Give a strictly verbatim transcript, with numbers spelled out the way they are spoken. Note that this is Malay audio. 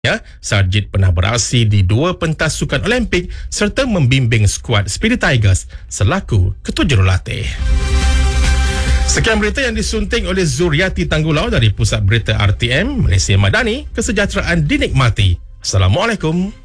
Ya, Sarjit pernah beraksi di dua pentas sukan Olimpik serta membimbing skuad Speedy Tigers selaku ketua jurulatih. Sekian berita yang disunting oleh Zuriati Tanggulau dari Pusat Berita R T M Malaysia Madani. Kesejahteraan dinikmati. Assalamualaikum.